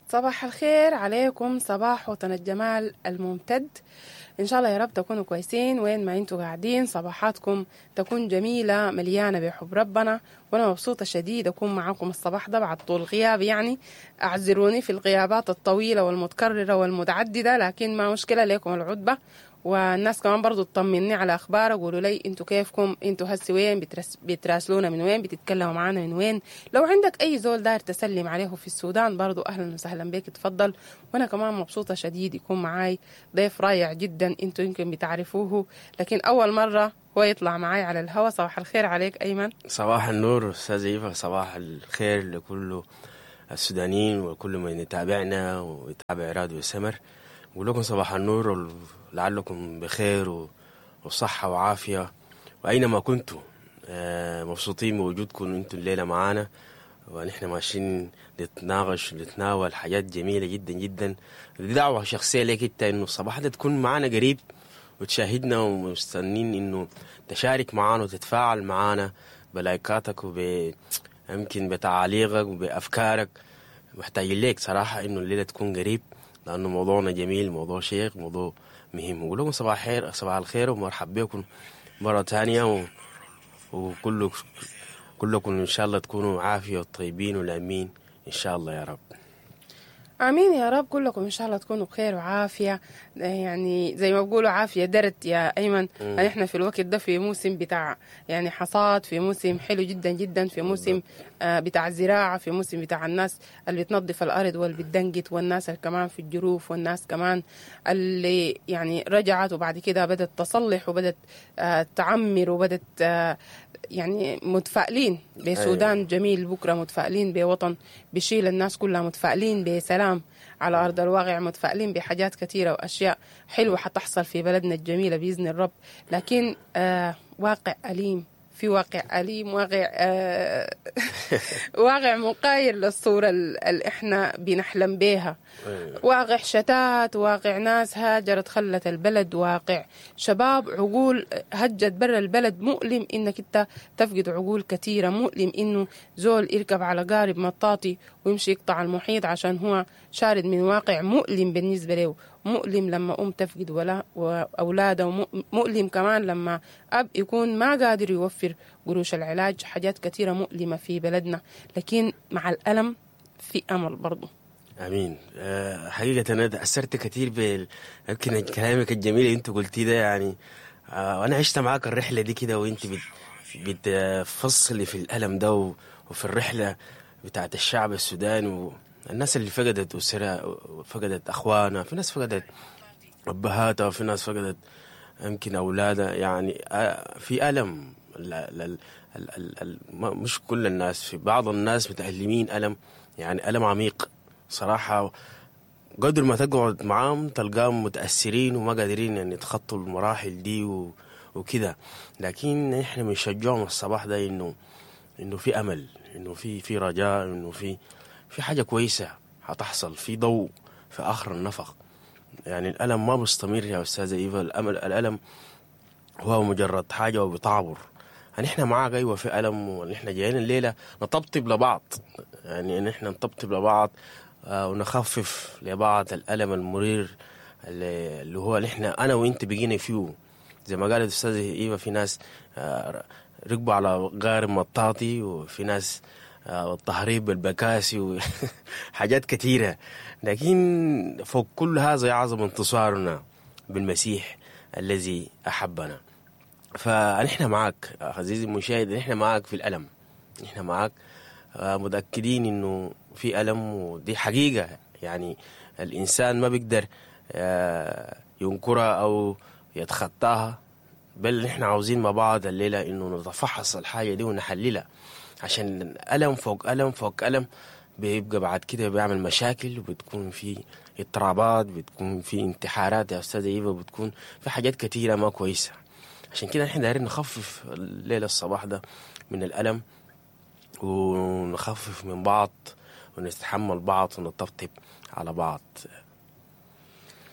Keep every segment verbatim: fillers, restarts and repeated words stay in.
صباح الخير عليكم، صباح وطن الجمال الممتد. إن شاء الله يا رب تكونوا كويسين وين ما انتوا قاعدين، صباحاتكم تكون جميلة مليانة بحب ربنا. وأنا مبسوطة شديد أكون معاكم الصباح ده بعد طول غياب، يعني أعذروني في الغيابات الطويلة والمتكررة والمتعددة، لكن ما مشكلة لكم العتبة. والناس كمان برضو تطمني على اخبار، قولوا لي انتوا كيفكم، انتوا هسي وين، بترس... بتراسلونا من وين، بتتكلموا معانا من وين. لو عندك اي زول داير تسلم عليه في السودان برضو اهلا وسهلا بك، تفضل. وانا كمان مبسوطه شديد يكون معاي ضيف رائع جدا، انتوا يمكن بتعرفوه لكن اول مره هو يطلع معاي على الهوا. صباح الخير عليك ايمن. صباح النور استاذ ايفا، صباح الخير لكل السودانيين وكل من يتابعنا ويتابع راديو سمر. بقول لكم صباح النور، لعلكم بخير وصحة وعافية وأينما كنتم. مبسوطين بوجودكم انتم الليلة معانا، ونحن ماشيين نتناقش نتناول حاجات جميلة جدا جدا. دي دعوة شخصية لك انت انه الصباح ده تكون معانا قريب وتشاهدنا، ومستنين انه تشارك معانا وتتفاعل معانا بلايكاتك وب يمكن بتعاليقك وبأفكارك. محتاجين لك صراحة انه الليلة تكون قريب، لأنه موضوعنا جميل، موضوع شيق، موضوع مهم. نقول لكم صباح الخير، صباح الخير ومرحب بكم مرة تانية، و... وكل كلكم إن شاء الله تكونوا عافية وطيبين ولامين إن شاء الله يا رب. امين يا رب، كلكم ان شاء الله تكونوا بخير وعافيه. يعني زي ما بقولوا عافيه درت يا ايمن. يعني احنا في الوقت ده في موسم بتاع يعني حصاد، في موسم حلو جدا جدا، في موسم آه بتاع الزراعه، في موسم بتاع الناس اللي بتنظف الارض واللي بتدنجت، والناس اللي كمان في الجروف، والناس كمان اللي يعني رجعت وبعد كده بدت تصلح وبدت آه تعمر وبدت آه يعني متفائلين بسودان. أيوة. جميل بكرة، متفائلين بوطن بشيل الناس كلها، متفائلين بسلام على أرض الواقع، متفائلين بحاجات كثيرة وأشياء حلوة حتحصل في بلدنا الجميلة بإذن الرب. لكن آه واقع أليم، في واقع أليم، واقع آه واقع مقاير للصورة اللي احنا بنحلم بيها. واقع شتات، واقع ناس هاجرت خلت البلد، واقع شباب عقول هجت برا البلد. مؤلم انك انت تفقد عقول كثيرة، مؤلم انه زول يركب على قارب مطاطي ويمشي يقطع المحيط عشان هو شارد من واقع مؤلم بالنسبة له. مؤلم لما أم تفقد ولا وأولادها، مؤلم كمان لما أب يكون ما قادر يوفر قروش العلاج. حاجات كثيرة مؤلمة في بلدنا، لكن مع الألم في أمل برضو. امين. أه حقيقه انا تاثرت كثير بال يمكن كلامك الجميل اللي انت قلتيه ده، يعني أه وانا عشت معاك الرحله دي كده، وانت بت بتفصلي في الالم ده وفي الرحله بتاعت الشعب السوداني والناس اللي فقدت اسرها، فقدت اخوانها، في ناس فقدت ابهاتها، وفي ناس فقدت يمكن اولادها. يعني أه في الم لا لا مش كل الناس، في بعض الناس متألمين ألم، يعني ألم عميق صراحة. قدر ما تقعد معاهم تلقاهم متأثرين وما قادرين يعني يتخطوا المراحل دي و... وكده. لكن احنا بنشجعهم الصباح ده انه انه في امل، انه في في رجاء، انه في في حاجة كويسة هتحصل، في ضوء في اخر النفق. يعني الألم ما بيستمر يا استاذة ايفا، الامل الألم هو مجرد حاجة وبتعبر. يعني احنا معاك ايوه في ألم، ونحن جايين الليلة نطبطب لبعض، يعني نحن نطبطب لبعض آه ونخفف لبعض الألم المرير اللي, اللي هو نحن أنا وإنت بقينا فيه. زي ما قالت أستاذ إيفا، في ناس آه ركبوا على غار مطاطي، وفي ناس آه التهريب بالبكاسي وحاجات كثيرة. لكن فوق كل هذا يعظم انتصارنا بالمسيح الذي أحبنا. فنحن معك عزيزي المشاهد، نحن معك في الألم، نحن معك متأكدين إنه في ألم، ودي حقيقة. يعني الإنسان ما بيقدر ينكرها أو يتخطاها، بل نحن عاوزين مع بعض الليلة إنه نتفحص الحاجة دي ونحللها، عشان ألم فوق ألم فوق ألم بيبقى بعد كده بيعمل مشاكل، وبتكون في اضطرابات، بتكون في انتحارات يا أستاذ إيفا، بتكون في حاجات كتيرة ما كويسة. عشان كده نحن دايرين نخفف الليلة الصباح ده من الألم، ونخفف من بعض، ونتحمل بعض، ونطبطب على بعض.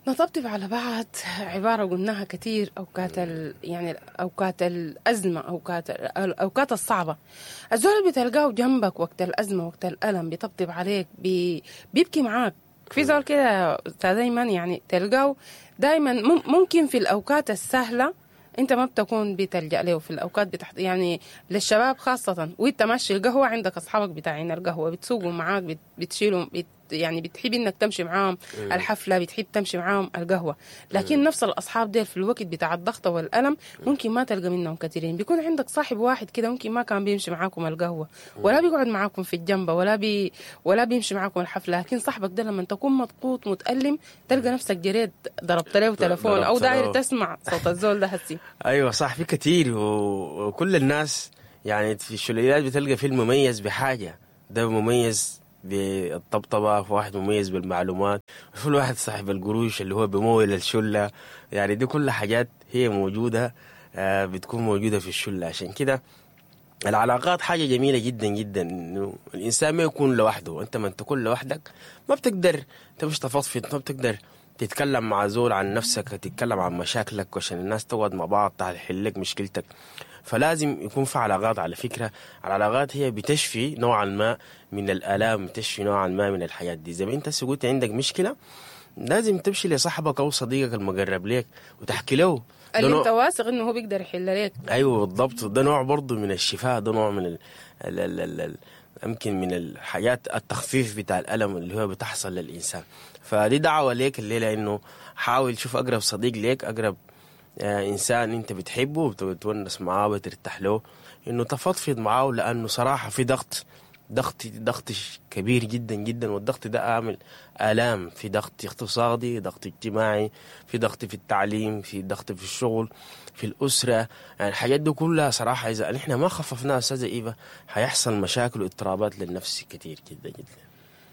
نطبطب على بعض عبارة قلناها كتير. أوقات ال... يعني أوقات الأزمة، أوقات الأوقات الصعبة، الزول اللي بتلقاه جنبك وقت الأزمة وقت الألم بيطبطب عليك، بي... بيبكي معاك. في زول كده دايما يعني تلقاه دايما ممكن في الأوقات السهلة انت ما بتكون بتلجأ له، في الاوقات بتحت يعني للشباب خاصة، وانت ماشي القهوة عندك اصحابك بتاعين القهوة بتسوقوا معاك، بت... بتشيلوا بت... يعني بتحب انك تمشي معاهم الحفلة، بتحب تمشي معاهم القهوة. لكن نفس الاصحاب ديل في الوقت بتاع الضغط والالم ممكن ما تلقى منهم كثيرين. بيكون عندك صاحب واحد كده ممكن ما كان بيمشي معاكم القهوة ولا بيقعد معاكم في الجنبة ولا بي ولا بيمشي معاكم الحفلة، لكن صاحبك ده لما تكون مضغوط متألم تلقى نفسك جريت ضربت له تلفون او داير تسمع صوت الزول ده هسي. ايوه صح، في كتير و... وكل الناس يعني في الشليات بتلقى فيه المميز بحاجة، ده مميز بالطبطبة، في واحد مميز بالمعلومات، وفي واحد صاحب القروش اللي هو بمول الشلة. يعني دي كل حاجات هي موجودة، آه بتكون موجودة في الشلة. عشان كده العلاقات حاجة جميلة جدا جدا، انه الانسان ما يكون لوحده. انت ما انت تكون لوحدك ما بتقدر، انت مش تفضفض، ما بتقدر تتكلم مع زول عن نفسك، تتكلم عن مشاكلك عشان الناس تقعد مع بعض تحل لك مشكلتك. فلازم يكون في علاقات. على فكرة العلاقات هي بتشفي نوعا ما من الآلام، بتشفي نوعا ما من الحياة دي. زي ما انت سقوت عندك مشكلة لازم تمشي لصاحبك او صديقك المقرب ليك وتحكي له، اللي انت واثق انه هو بيقدر يحل لك. ايوه بالضبط، ده نوع برضه من الشفاء، ده نوع من ال ال ال ال ال يمكن من الحاجات التخفيف بتاع الألم اللي هو بتحصل للإنسان. فدي دعوة ليك الليلة، إنه حاول تشوف أقرب صديق ليك، أقرب آه إنسان أنت بتحبه وبتونس معاه وترتاح له، إنه تفضفض معاه. لأنه صراحة في ضغط ضغط ضغط كبير جدا جدا، والضغط ده عامل آلام، في ضغط اقتصادي، ضغط اجتماعي، في ضغط في التعليم، في ضغط في الشغل، في الأسرة. يعني الحاجات دي كلها صراحة إذا نحن ما خففناها أستاذة إيفا هيحصل مشاكل واضطرابات للنفس كتير جدا جدا.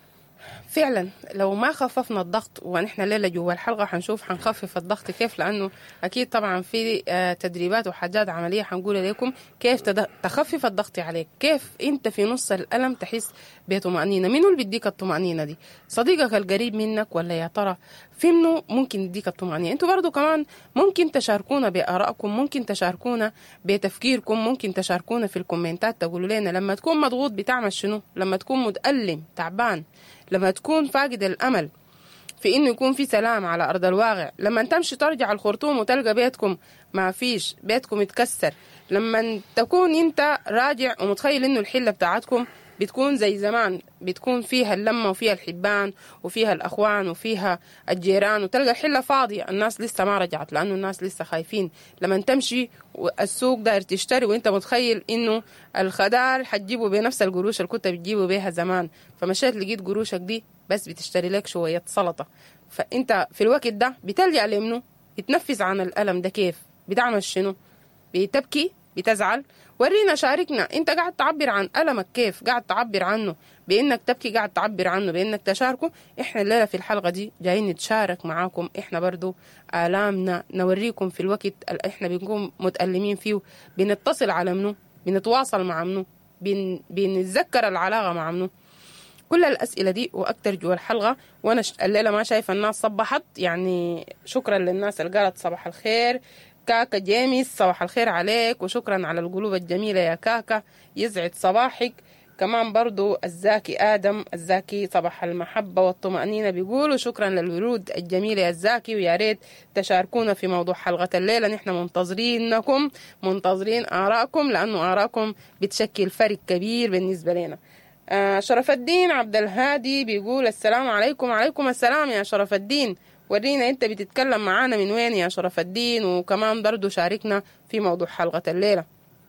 فعلا لو ما خففنا الضغط، ونحن الليلة جوا الحلقة حنشوف حنخفف الضغط كيف، لأنه أكيد طبعا في تدريبات وحاجات عملية حنقول لكم كيف تخفف الضغط عليك، كيف أنت في نص الألم تحس بطمأنينة. منو اللي بيديك الطمأنينة دي؟ صديقك القريب منك ولا يا ترى في منو ممكن يديك الطمأنينة؟ انتوا برضو كمان ممكن تشاركونا بآرائكم، ممكن تشاركونا بتفكيركم، ممكن تشاركونا في الكومنتات تقولوا لنا لما تكون مضغوط بتعمل شنو، لما تكون متألم تعبان، لما تكون فاقد الأمل في إنه يكون في سلام على أرض الواقع، لما تمشي ترجع الخرطوم وتلقى بيتكم ما فيش، بيتكم يتكسر، لما تكون انت راجع ومتخيل إنه الحلة بتاعتكم بتكون زي زمان، بتكون فيها اللمة وفيها الحبان وفيها الأخوان وفيها الجيران، وتلقى الحلة فاضية، الناس لسه ما رجعت لأنه الناس لسه خايفين. لما تمشي السوق داير تشتري وانت متخيل إنه الخضار حتجيبه بنفس القروش اللي كنت بتجيبه بيها زمان، فمشيت لقيت قروشك دي بس بتشتري لك شوية سلطة. فانت في الوقت ده بتلجأ لمنه؟ بتنفذ عن الألم ده كيف؟ بتعمل شنو؟ بتبكي؟ بتزعل؟ ورينا، شاركنا، انت قاعد تعبر عن ألمك كيف؟ قاعد تعبر عنه بانك تبكي، قاعد تعبر عنه بانك تشاركه. احنا الليلة في الحلقة دي جايين نتشارك معاكم احنا برضو آلامنا، نوريكم في الوقت اللي احنا بنكون متألمين فيه بنتصل على منه، بنتواصل مع منه، بن... بنتذكر العلاقة مع منه. كل الأسئلة دي وأكتر جوا الحلقة. وأنا الليلة ما شايفة الناس صبحت، يعني شكرا للناس اللي قالت صباح الخير. كاكا جيمس صباح الخير عليك، وشكرا على القلوب الجميلة يا كاكا، يزعد صباحك. كمان برضو الزاكي آدم الزاكي صباح المحبة والطمأنينة بيقولوا شكرا للورود الجميلة يا الزاكي، ويا ريت تشاركونا في موضوع حلقة الليلة. نحن منتظرينكم، منتظرين آراءكم، لأنه آراءكم بتشكل فرق كبير بالنسبة لنا. آه شرف الدين عبد الهادي بيقول السلام عليكم. عليكم السلام يا شرف الدين، ورينا انت بتتكلم معانا من وين يا شرف الدين، وكمان برضو شاركنا في موضوع حلقة الليلة.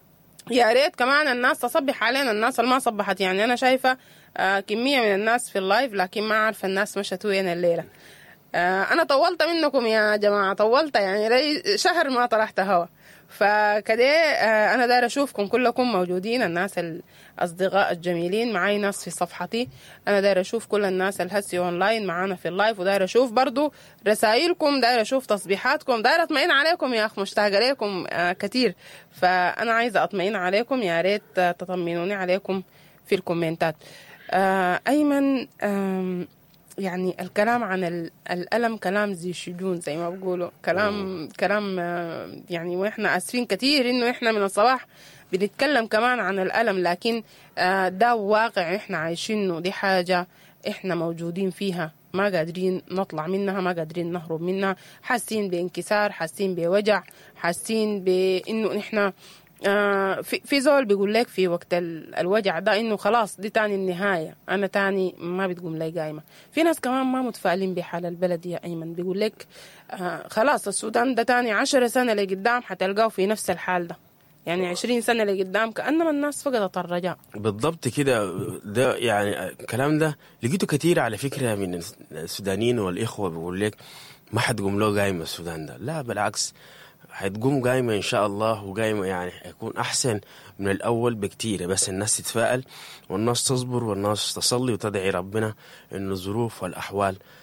يا ريت كمان الناس تصبح علينا، الناس اللي ما صبحت، يعني انا شايفة آه كمية من الناس في اللايف لكن ما عارفة الناس مشت وين الليلة. آه انا طولت منكم يا جماعة، طولت يعني لي شهر ما طرحت هوا، فكده آه انا داير اشوفكم كلكم موجودين، الناس الاصدقاء الجميلين معاي، ناس في صفحتي، انا داير اشوف كل الناس الهسي اونلاين معانا في اللايف، وداير اشوف برضو رسائلكم، داير اشوف تصبيحاتكم، داير اطمئن عليكم يا اخ، مشتاقه لكم آه كتير، فانا عايزه اطمئن عليكم، يا ريت آه تطمنوني عليكم في الكومنتات. آه ايمن آه يعني الكلام عن ال- الألم كلام زي الشجون زي ما بقولوا كلام كلام آه، يعني وإحنا آسفين كتير إنه إحنا من الصباح بنتكلم كمان عن الألم، لكن آه، ده واقع إحنا عايشينه، دي حاجة إحنا موجودين فيها ما قادرين نطلع منها، ما قادرين نهرب منها، حاسين بانكسار، حاسين بوجع، حاسين بإنه إحنا آه في في زول بيقول لك في وقت ال- الوجع ده انه خلاص دي تاني النهايه، انا تاني ما بتقوم لي قايمه. في ناس كمان ما متفائلين بحال البلد يا ايمن، بيقول لك آه خلاص السودان ده تاني عشر سنه لقدام حتلقاه في نفس الحال ده، يعني عشرين سنه لقدام كانما الناس فقدت الرجاء. بالضبط كده. ده يعني الكلام ده لقيته كتير على فكرة من السودانيين والإخوة بيقول لك ما حتقوم له قايمة السودان ده، لا بالعكس حتقوم قايمة إن شاء الله، وقايمة يعني حيكون أحسن من الأول بكتير، بس الناس تتفائل والناس تصبر والناس تصلي وتدعي ربنا إنه الظروف والأحوال